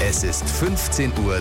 Es ist 15:30 Uhr.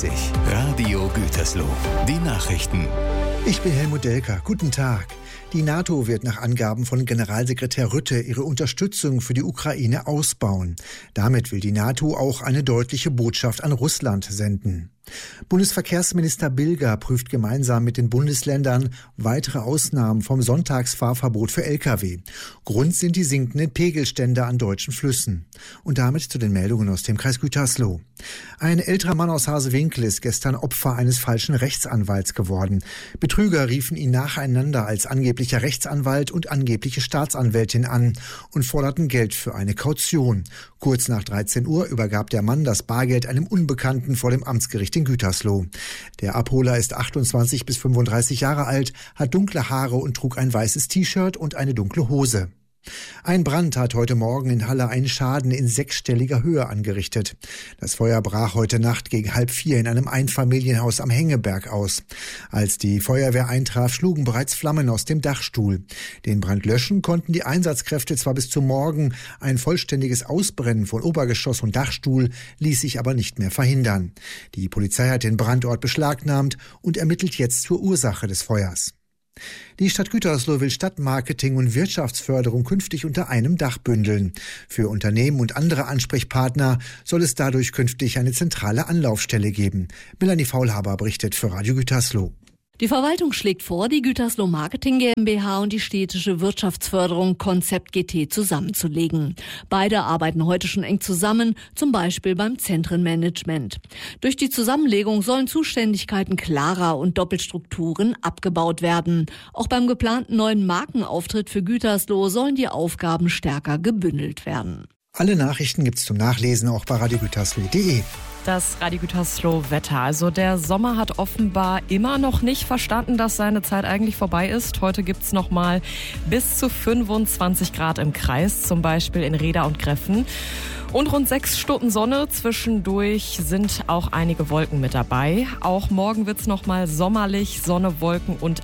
Radio Gütersloh. Die Nachrichten. Ich bin Helmut Delker. Guten Tag. Die NATO wird nach Angaben von Generalsekretär Rutte ihre Unterstützung für die Ukraine ausbauen. Damit will die NATO auch eine deutliche Botschaft an Russland senden. Bundesverkehrsminister Bilger prüft gemeinsam mit den Bundesländern weitere Ausnahmen vom Sonntagsfahrverbot für Lkw. Grund sind die sinkenden Pegelstände an deutschen Flüssen. Und damit zu den Meldungen aus dem Kreis Gütersloh. Ein älterer Mann aus Hasewinkel ist gestern Opfer eines falschen Rechtsanwalts geworden. Betrüger riefen ihn nacheinander als angeblicher Rechtsanwalt und angebliche Staatsanwältin an und forderten Geld für eine Kaution. Kurz nach 13 Uhr übergab der Mann das Bargeld einem Unbekannten vor dem Amtsgericht in Gütersloh. Der Abholer ist 28 bis 35 Jahre alt, hat dunkle Haare und trug ein weißes T-Shirt und eine dunkle Hose. Ein Brand hat heute Morgen in Halle einen Schaden in 6-stelliger Höhe angerichtet. Das Feuer brach heute Nacht gegen 3:30 in einem Einfamilienhaus am Hengeberg aus. Als die Feuerwehr eintraf, schlugen bereits Flammen aus dem Dachstuhl. Den Brand löschen konnten die Einsatzkräfte zwar bis zum Morgen. Ein vollständiges Ausbrennen von Obergeschoss und Dachstuhl ließ sich aber nicht mehr verhindern. Die Polizei hat den Brandort beschlagnahmt und ermittelt jetzt zur Ursache des Feuers. Die Stadt Gütersloh will Stadtmarketing und Wirtschaftsförderung künftig unter einem Dach bündeln. Für Unternehmen und andere Ansprechpartner soll es dadurch künftig eine zentrale Anlaufstelle geben. Melanie Faulhaber berichtet für Radio Gütersloh. Die Verwaltung schlägt vor, die Gütersloh Marketing GmbH und die städtische Wirtschaftsförderung Konzept GT zusammenzulegen. Beide arbeiten heute schon eng zusammen, zum Beispiel beim Zentrenmanagement. Durch die Zusammenlegung sollen Zuständigkeiten klarer und Doppelstrukturen abgebaut werden. Auch beim geplanten neuen Markenauftritt für Gütersloh sollen die Aufgaben stärker gebündelt werden. Alle Nachrichten gibt's zum Nachlesen auch bei radiogütersloh.de. Das Radio Gütersloh Wetter. Also der Sommer hat offenbar immer noch nicht verstanden, dass seine Zeit eigentlich vorbei ist. Heute gibt's noch mal bis zu 25 Grad im Kreis, zum Beispiel in Reda und Greffen. Und rund 6 Stunden Sonne. Zwischendurch sind auch einige Wolken mit dabei. Auch morgen wird's noch mal sommerlich, Sonne, Wolken und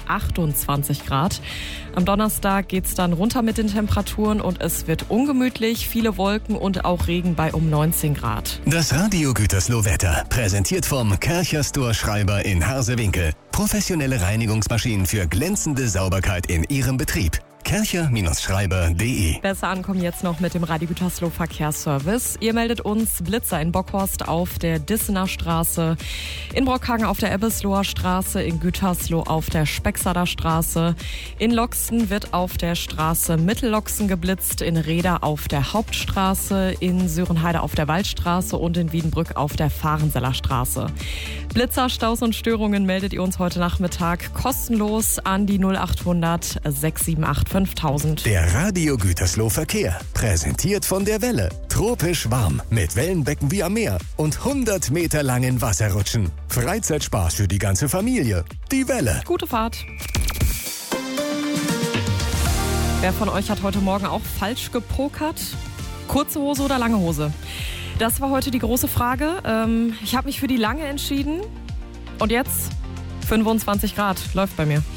28 Grad. Am Donnerstag geht's dann runter mit den Temperaturen und es wird ungemütlich, viele Wolken und auch Regen bei um 19 Grad. Das Radio Gütersloh Wetter, präsentiert vom Kercher Store Schreiber in Harsewinkel. Professionelle Reinigungsmaschinen für glänzende Sauberkeit in Ihrem Betrieb. Kercher-Schreiber.de. Besser ankommen jetzt noch mit dem Radio Gütersloh Verkehrsservice. Ihr meldet uns Blitzer in Bockhorst auf der Dissener Straße, in Brockhagen auf der Ebbesloher Straße, in Gütersloh auf der Spexader Straße, in Loxen wird auf der Straße Mittelloxen geblitzt, in Reda auf der Hauptstraße, in Sörenheide auf der Waldstraße und in Wiedenbrück auf der Fahrenseller Straße. Blitzer, Staus und Störungen meldet ihr uns heute Nachmittag kostenlos an die 0800 678 5000. Der Radio Gütersloh Verkehr, präsentiert von der Welle. Tropisch warm, mit Wellenbecken wie am Meer und 100 Meter langen Wasserrutschen. Freizeitspaß für die ganze Familie. Die Welle. Gute Fahrt. Wer von euch hat heute Morgen auch falsch gepokert? Kurze Hose oder lange Hose? Das war heute die große Frage. Ich habe mich für die lange entschieden. Und jetzt 25 Grad läuft bei mir.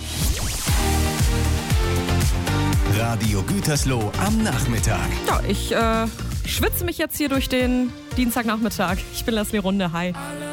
Radio Gütersloh am Nachmittag. Ja, ich schwitze mich jetzt hier durch den Dienstagnachmittag. Ich bin Leslie Runde. Hi.